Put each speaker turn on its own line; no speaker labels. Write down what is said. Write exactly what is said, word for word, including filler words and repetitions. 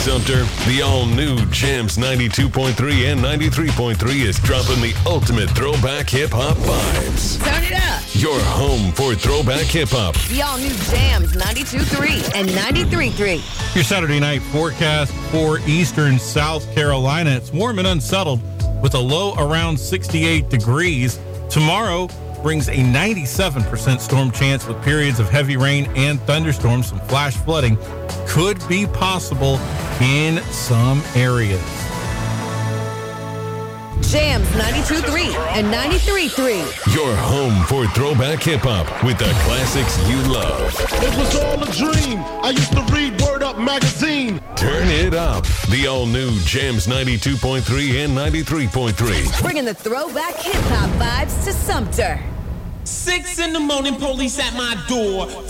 Sumter, the all-new Jams ninety-two point three and ninety-three point three is dropping the ultimate throwback hip-hop vibes.
Turn it up.
Your home for throwback hip-hop.
The all-new Jams ninety-two point three and ninety-three point three.
Your Saturday night forecast for eastern South Carolina. It's warm and unsettled with a low around sixty-eight degrees. Tomorrow brings a ninety-seven percent storm chance with periods of heavy rain and thunderstorms. Some flash flooding could be possible in some areas.
Jams ninety-two point three and ninety-three point three.
Your home for throwback hip-hop with the classics you love.
It was all a dream. I used to read Word Up magazine.
Turn it up. The all-new Jams ninety-two point three and ninety-three point three.
Bringing the throwback hip-hop vibes to Sumter.
Six in the morning, police at my door.